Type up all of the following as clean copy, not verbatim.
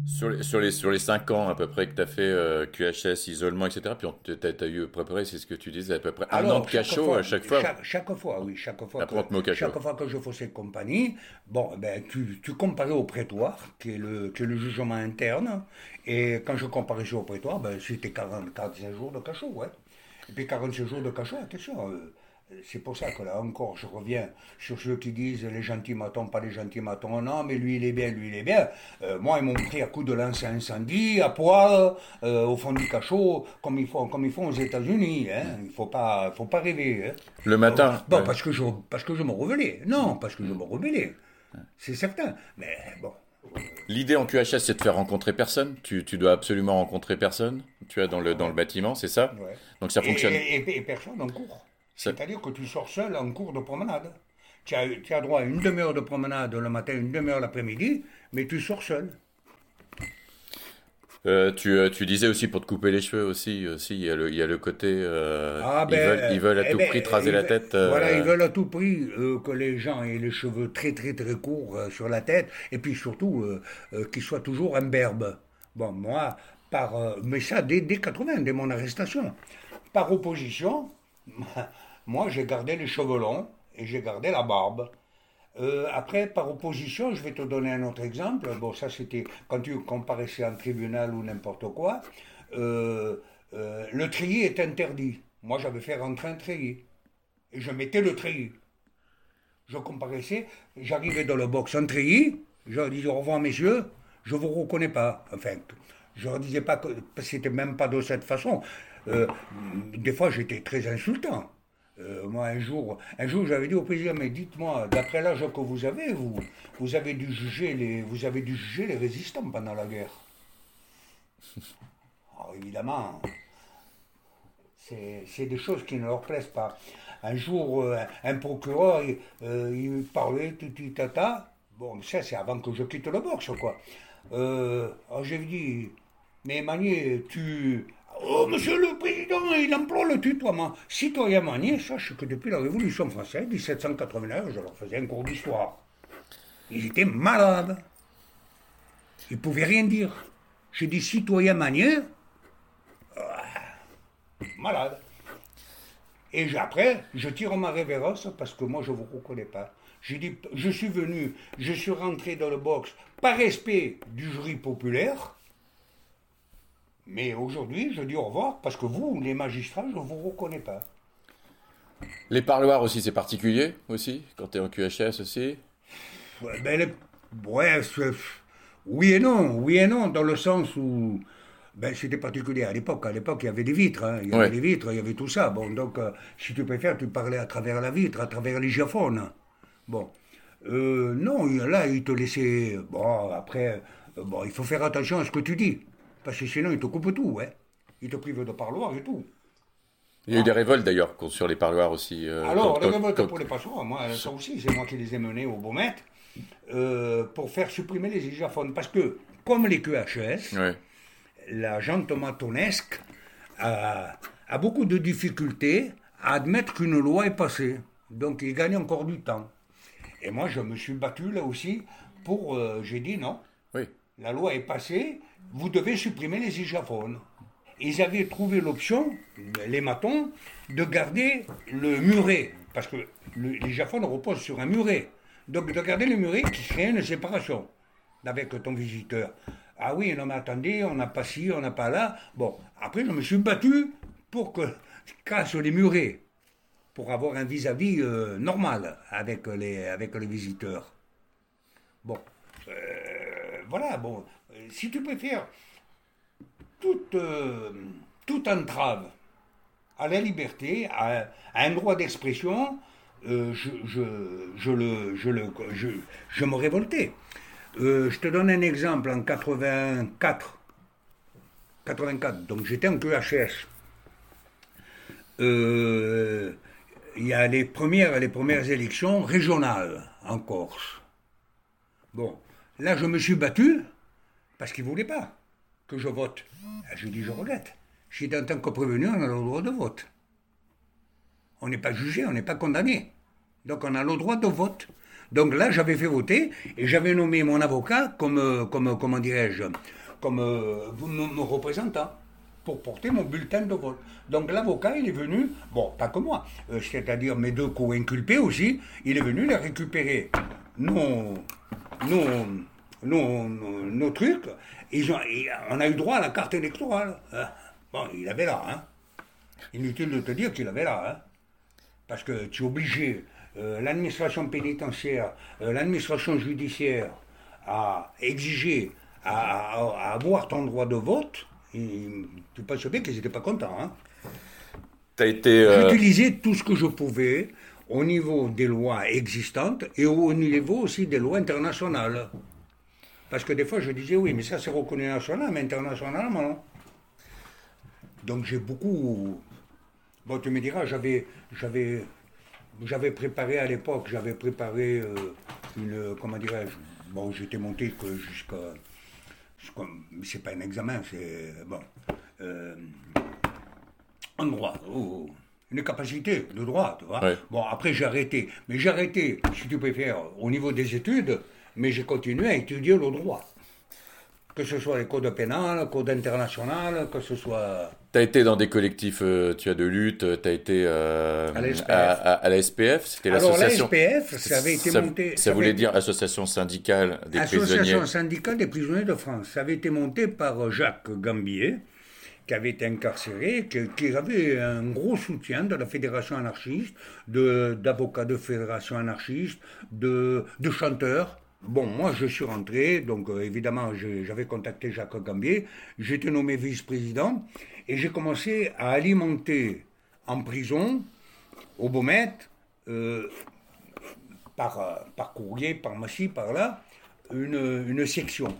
Sur les 5 ans à peu près que tu as fait QHS, isolement, etc., puis tu as eu préparé, c'est ce que tu disais, à peu près un an de Alors, cachot à chaque fois. chaque fois, oui, Après, on te met au cachot. chaque fois que je faisais compagnie, bon, ben, tu comparais au prétoire, qui est le jugement interne, et quand je comparais au prétoire, ben, c'était 45 jours de cachot, ouais. Et puis 46 jours de cachot, attention, c'est pour ça que là encore, je reviens sur ceux qui disent les gentils matons, pas les gentils matons. Non, mais lui, il est bien, lui, il est bien. Moi, ils m'ont pris à coups de lance à incendie, à poil, au fond du cachot, comme ils font aux États-Unis. Hein. Faut pas rêver. Hein. Le matin, Bon, ouais. parce que je me rebellais. Non, parce que je me rebellais. C'est certain. Mais bon. L'idée en QHS, c'est de faire rencontrer personne. Tu dois absolument rencontrer personne. Tu es dans le Ouais. bâtiment, c'est ça? Ouais. Donc ça fonctionne. Et personne en cours. Ça- C'est-à-dire que tu sors seul en cours de promenade. Tu as droit à une demi-heure de promenade le matin, une demi-heure l'après-midi, mais tu sors seul. tu disais aussi pour te couper les cheveux aussi, il y a le côté Ah ils veulent à tout prix te raser la tête. voilà, ils veulent à tout prix que les gens aient les cheveux très très très courts sur la tête, et puis surtout qu'ils soient toujours imberbes. Bon, moi, mais ça dès 80, dès mon arrestation. Par opposition, moi j'ai gardé les cheveux longs et j'ai gardé la barbe. Après, par opposition, je vais te donner un autre exemple. Bon, ça c'était quand tu comparaissais en tribunal ou n'importe quoi. Euh, le treillis est interdit. Moi, j'avais fait rentrer un treillis. Et je mettais le treillis. Je comparaissais, j'arrivais dans le box en treillis, je leur disais au revoir messieurs, je ne vous reconnais pas. Enfin, je ne leur disais pas que c'était même pas de cette façon. Euh, des fois, j'étais très insultant. Moi, un jour, j'avais dit au président, mais dites-moi, d'après l'âge que vous avez vous avez dû juger les résistants pendant la guerre. Alors, évidemment, c'est des choses qui ne leur plaisent pas. Un jour, un procureur, il parlait tout tata. Bon, ça, c'est avant que je quitte le box, quoi. Alors, j'ai dit, mais Manier, tu. Oh, monsieur le président, il emploie le tutoiement. Citoyen Manier, sache que depuis la Révolution française, 1789, je leur faisais un cours d'histoire. Ils étaient malades. Ils ne pouvaient rien dire. J'ai dit, citoyen Manier, malade. Et après, je tire ma révérence parce que moi, je ne vous reconnais pas. J'ai dit, je suis venu, je suis rentré dans le box par respect du jury populaire, mais aujourd'hui, je dis au revoir parce que vous, les magistrats, je ne vous reconnais pas. Les parloirs aussi, c'est particulier aussi quand tu es en QHS aussi. Ouais, ouais, oui et non, dans le sens où ben, c'était particulier à l'époque. À l'époque, il y avait des vitres, hein. Il y avait Ouais. des vitres, il y avait tout ça. Bon, donc, si tu préfères, tu parlais à travers la vitre, à travers l'isophone. Bon. Non, là, il te laissait. Bon, après, bon, il faut faire attention à ce que tu dis. Parce que sinon, il te coupe tout, hein. Il te prive de parloir et tout. Il y a eu des Hein. révoltes d'ailleurs sur les parloirs aussi. Alors, les révoltes pour les passoires, moi, ça aussi, c'est moi qui les ai menées au Beaumet pour faire supprimer les igaphones. Parce que, comme les QHS, Ouais. la gente matonesque a beaucoup de difficultés à admettre qu'une loi est passée. Donc, il gagne encore du temps. Et moi, je me suis battu là aussi pour. J'ai dit non, Oui. la loi est passée, vous devez supprimer les igaphones. Ils avaient trouvé l'option, les matons, de garder le muret, parce que les igaphones reposent sur un muret. Donc de garder le muret qui crée une séparation avec ton visiteur. Ah oui, non mais attendez, on n'a pas ci, on n'a pas là. Bon, après je me suis battu pour que casse les murets, pour avoir un vis-à-vis normal avec les visiteurs. Bon, voilà, bon, si tu préfères, toute, toute entrave à la liberté, à un droit d'expression, je me révoltais. Je te donne un exemple, en 84, donc j'étais en QHS. Euh, il y a les premières élections régionales en Corse. Bon, là je me suis battu parce qu'ils ne voulaient pas que je vote. Je dis je regrette. Je dis en tant que prévenu, on a le droit de vote. On n'est pas jugé, on n'est pas condamné. Donc on a le droit de vote. Donc là, j'avais fait voter et j'avais nommé mon avocat comment dirais-je, comme me représentant pour porter mon bulletin de vote. Donc l'avocat, il est venu, bon, pas que moi, c'est-à-dire mes deux co-inculpés aussi, il est venu les récupérer nos, nos, nos trucs. On a eu droit à la carte électorale. Bon, il avait là, hein. Inutile de te dire qu'il avait là, hein. Parce que tu es obligé, l'administration pénitentiaire, l'administration judiciaire, à exiger, à avoir ton droit de vote. Et tu peux bien qu'ils n'étaient pas contents, hein. T'as été. J'utilisais tout ce que je pouvais au niveau des lois existantes et au niveau aussi des lois internationales. Parce que des fois, je disais, oui, mais ça c'est reconnu national, mais internationalement, non. Donc j'ai beaucoup. Bon, tu me diras, j'avais préparé à l'époque, une. Comment dirais-je. Bon, j'étais monté que jusqu'à. C'est pas un examen, c'est. Bon. Un droit. Une capacité de droit, tu vois. Ouais. Bon, après j'ai arrêté. Mais j'ai arrêté, si tu préfères, au niveau des études, mais j'ai continué à étudier le droit. Que ce soit les codes pénals, codes internationaux, que ce soit... T'as été dans des collectifs, tu as de lutte, t'as été À la SPF. à la SPF, c'était Alors la l'association. SPF, ça avait été monté... Ça voulait avait- dire Association syndicale des prisonniers. Association syndicale des prisonniers de France. Ça avait été monté par Jacques Gambier, qui avait été incarcéré, qui avait un gros soutien de la fédération anarchiste, d'avocats de fédération anarchiste, de chanteurs. Bon, moi je suis rentré, donc évidemment j'avais contacté Jacques Gambier, j'étais nommé vice-président et j'ai commencé à alimenter en prison, au Beaumet, euh, par courrier, par maci, par là, une section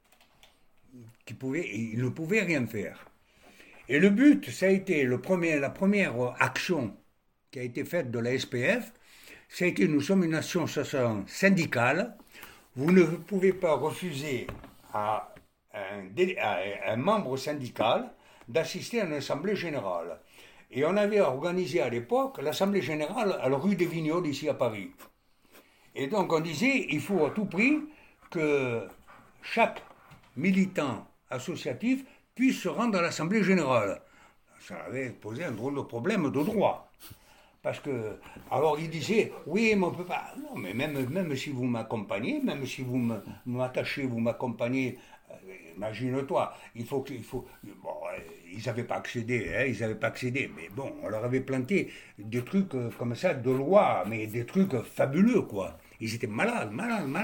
il ne pouvait rien faire. Et le but, ça a été la première action qui a été faite de la SPF, ça a été nous sommes une association syndicale, vous ne pouvez pas refuser à un membre syndical d'assister à une assemblée générale. Et on avait organisé à l'époque l'assemblée générale à la rue des Vignoles ici à Paris. Et donc on disait, il faut à tout prix que chaque militant associatif puisse se rendre à l'Assemblée générale. Ça avait posé un drôle de problème de droit. Parce que, alors il disait, oui, mais on ne peut pas. Non, mais même si vous m'accompagnez, même si vous m'attachez, vous m'accompagnez, imagine-toi, il faut. Bon, ils n'avaient pas accédé, hein, ils n'avaient pas accédé, mais bon, on leur avait planté des trucs comme ça, de loi, mais des trucs fabuleux, quoi. Ils étaient malades.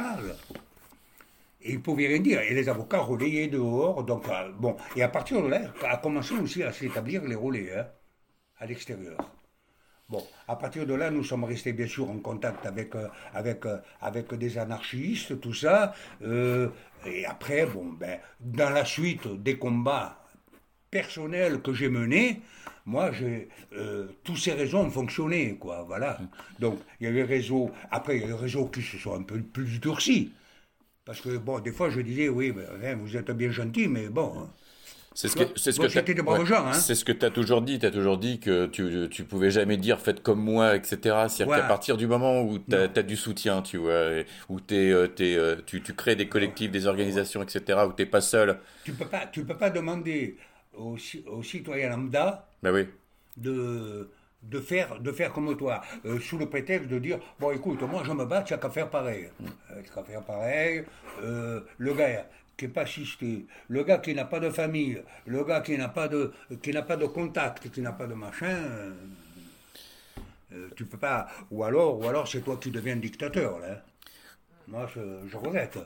Et ils ne pouvaient rien dire. Et les avocats relayaient dehors. Donc, bon. Et à partir de là, a commencé aussi à s'établir les relais, hein, à l'extérieur. Bon, à partir de là, nous sommes restés bien sûr en contact avec des anarchistes, tout ça. Et après, bon, ben, dans la suite des combats personnels que j'ai menés, moi, tous ces réseaux ont fonctionné, quoi, voilà. Donc, il y a eu les réseaux, après, il y a eu les réseaux qui se sont un peu plus durcis. Parce que, bon, des fois, je disais, oui, ben, vous êtes bien gentil, mais bon. Hein. C'était des braves gens, hein. C'est ce que tu as toujours dit. Tu as toujours dit que tu pouvais jamais dire faites comme moi, etc. C'est-à-dire Ouais. qu'à partir du moment où tu as du soutien, tu vois, où tu crées des collectifs, des organisations, etc., où tu n'es pas seul. Tu peux pas demander aux citoyens lambda Ben oui. de faire comme toi, sous le prétexte de dire, bon écoute, moi je me bats, tu n'as qu'à faire pareil. Tu n'as qu'à faire pareil. Le gars qui n'est pas assisté, le gars qui n'a pas de famille, le gars qui n'a pas de contact, qui n'a pas de machin, tu peux pas. Ou alors c'est toi qui deviens dictateur, là. Moi je regrette.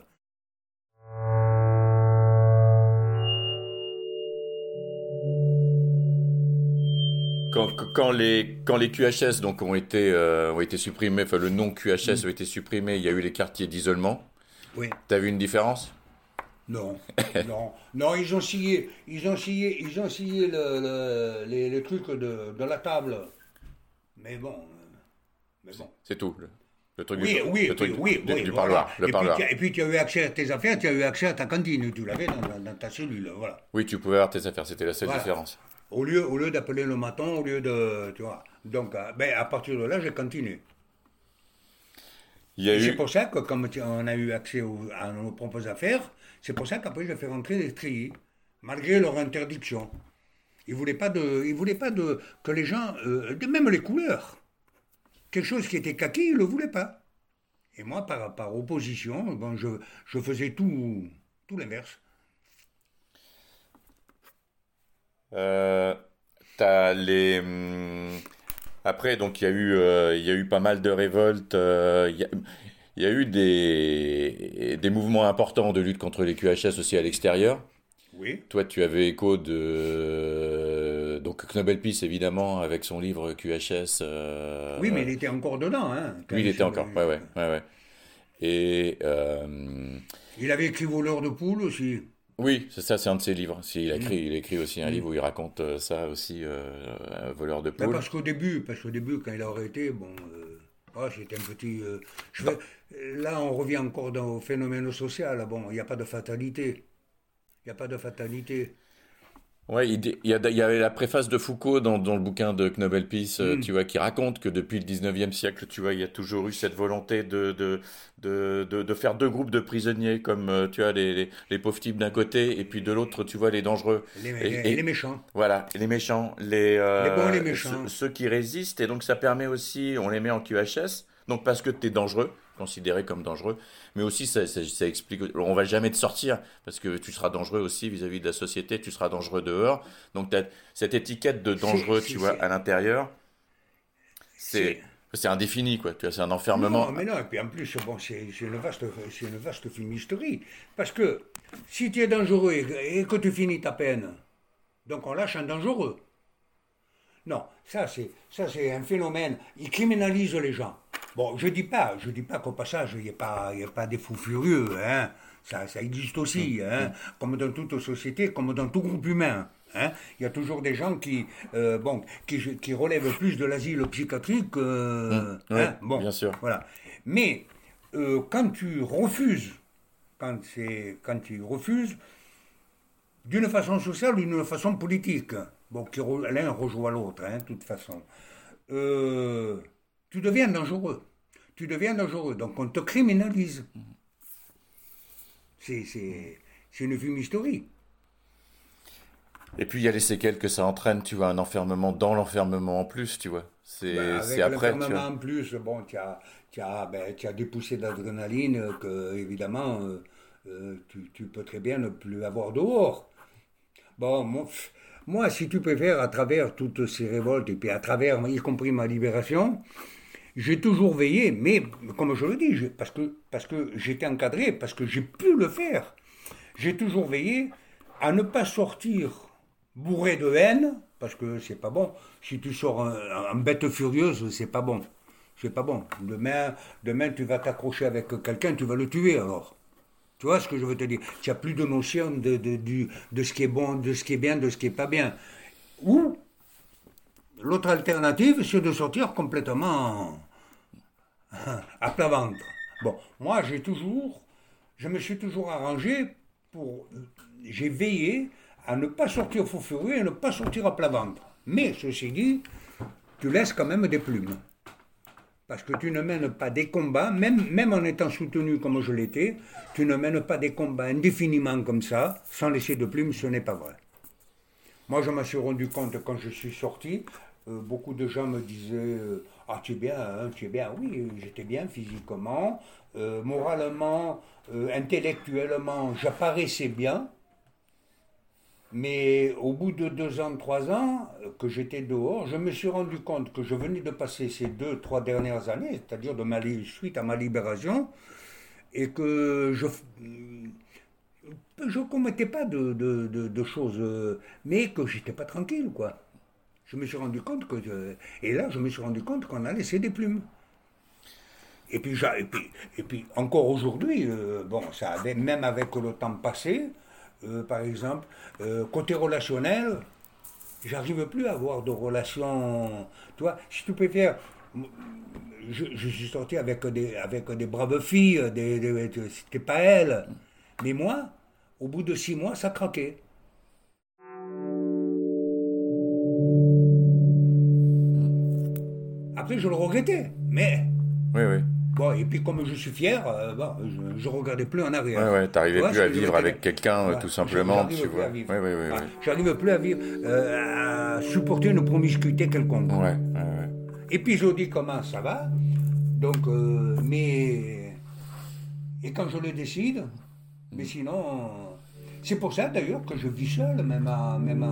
Quand les QHS donc ont été supprimés, enfin le nom QHS a été supprimé, il y a eu les quartiers d'isolement. Oui. T'as vu une différence? Non, non, ils ont scié les trucs de la table. Mais bon, C'est tout. Le truc Oui, du voilà. parloir. Le parloir. Et puis tu as eu accès à tes affaires, tu as eu accès à ta cantine, tu l'avais dans ta cellule, voilà. Oui, tu pouvais avoir tes affaires, c'était la seule Voilà. différence. Au lieu d'appeler le maton, au lieu de, tu vois. Donc, ben, à partir de là, j'ai continué. Il y a Et c'est eu, pour ça que, comme on a eu accès à nos propres affaires, c'est pour ça qu'après j'ai fait rentrer les treillis, malgré leur interdiction. Ils voulaient pas que les gens, même les couleurs, quelque chose qui était kaki, ils ne le voulaient pas. Et moi, par opposition, bon, je faisais tout l'inverse. euh, t'as les, après, donc il y a eu pas mal de révoltes. Il y a eu des mouvements importants de lutte contre les QHS aussi à l'extérieur. Oui. Toi, tu avais écho de donc Knobel Peace évidemment avec son livre QHS. Oui, mais il était encore dedans, hein, quand Lui, il il était se- encore. Ouais, ouais, ouais, ouais. Et il avait écrit Voleur de poule aussi. oui, c'est ça, c'est un de ses livres. Hmm, Il a écrit aussi un livre où hmm. il raconte ça aussi, un voleur de Ben, poules. parce qu'au début, quand il a arrêté, bon, c'était un petit. Bah, Là, on revient encore au phénomène social. Bon, il n'y a pas de fatalité. Il n'y a pas de fatalité. ouais, il y avait la préface de Foucault dans le bouquin de Knobel Peace, tu Hmm. vois, qui raconte que depuis le 19e siècle, tu vois, il y a toujours eu cette volonté de faire deux groupes de prisonniers, comme, tu vois, les pauvres types d'un côté, et puis de l'autre, tu vois, les dangereux. Les Et méchants. voilà, les méchants, Les bons et les méchants. ceux qui résistent, et donc ça permet aussi, on les met en QHS, donc parce que tu es dangereux, considéré comme dangereux, mais aussi ça explique, on va jamais te sortir, parce que tu seras dangereux aussi vis-à-vis de la société, tu seras dangereux dehors, donc tu as cette étiquette de C'est, dangereux, c'est, tu vois, à c'est, l'intérieur, c'est- c'est indéfini, quoi, tu vois, c'est un Non, enfermement. mais non, et puis en plus, bon, c'est une vaste fumisterie. Parce que si tu es dangereux et que tu finis ta peine, donc on lâche un dangereux. Non, ça c'est un phénomène. Ils criminalisent les gens. Bon, je dis pas qu'au passage il y a pas des fous furieux, hein. Ça existe Hum, aussi, hein. hum. Comme dans toute société, comme dans tout groupe humain. Hein. Il y a toujours des gens qui relèvent plus de l'asile psychiatrique, Oui, hein. Bon, bien sûr. voilà. Mais quand tu refuses, quand tu refuses, d'une façon sociale ou d'une façon politique. Bon, l'un rejoint l'autre, hein, de toute façon. Euh, Tu deviens dangereux. Tu deviens dangereux. Donc on te criminalise. C'est une fumisterie. Et puis il y a les séquelles que ça entraîne, tu vois, un enfermement dans l'enfermement en plus, tu vois. Ben, C'est avec après, tu l'enfermement vois. en plus, bon, tu as des poussées d'adrénaline que, évidemment, tu peux très bien ne plus avoir dehors. Bon, moi, si tu préfères, à travers toutes ces révoltes, et puis à travers, y compris ma libération, j'ai toujours veillé, mais comme je le dis, parce que j'étais encadré, parce que j'ai pu le faire, j'ai toujours veillé à ne pas sortir bourré de haine, parce que c'est pas bon. Si tu sors en bête furieuse, c'est pas bon. C'est pas bon. Demain, tu vas t'accrocher avec quelqu'un, tu vas le tuer alors. Tu vois ce que je veux te dire? Tu n'as plus de notion de ce qui est bon, de ce qui est bien, de ce qui est pas bien. Ou l'autre alternative, c'est de sortir complètement à plat ventre. Bon, moi, je me suis toujours arrangé pour, j'ai veillé à ne pas sortir fou furieux et ne pas sortir à plat ventre. Mais ceci dit, tu laisses quand même des plumes. Parce que tu ne mènes pas des combats, même en étant soutenu comme je l'étais, tu ne mènes pas des combats indéfiniment comme ça, sans laisser de plumes, ce n'est pas vrai. Moi, je m'en suis rendu compte quand je suis sorti. Beaucoup de gens me disaient ah, tu es bien, hein, tu es bien. Oui, j'étais bien physiquement, moralement, intellectuellement, j'apparaissais bien. Mais au bout de 2 ans, 3 ans que j'étais dehors, je me suis rendu compte que je venais de passer ces 2, 3 dernières années, c'est-à-dire suite à ma libération, et que je commettais pas de choses, mais que j'étais pas tranquille, quoi. Je me suis rendu compte et là, je me suis rendu compte qu'on a laissé des plumes. Et puis encore aujourd'hui, bon, ça avait, même avec le temps passé, par exemple, côté relationnel, j'arrive plus à avoir de relations. Tu vois, si tu préfères, je suis sorti avec des braves filles, c'était pas elles. Mais moi, au bout de 6 mois, ça craquait. Mm. Après, je le regrettais, mais Oui, oui. Bon, et puis comme je suis fier, bon, je regardais plus en arrière. Ouais, Tu t'arrivais vois plus ce à que je veux vivre dire? avec quelqu'un, Ouais, tout simplement, j'arrive tu plus vois. à vivre. Ouais, ouais, ouais, Ouais, ouais. j'arrive plus à vivre, à supporter une promiscuité quelconque. Ouais, ouais, ouais. Et puis je dis comment ça va. Donc, mais et quand je le décide, mais sinon, c'est pour ça d'ailleurs que je vis seul, même en